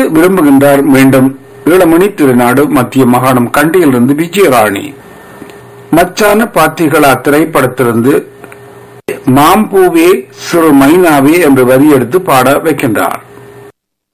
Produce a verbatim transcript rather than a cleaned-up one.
விரும்புகின்றார் மீண்டும் ஈழமணி திருநாடு மத்திய மாகாணம் கண்டியிலிருந்து விஜயராணி. மச்சான பாத்திகளா திரைப்படத்திலிருந்து மாம்பூவே சிறு மைனாவே என்று வரி எடுத்து பாட வைக்கின்றார்.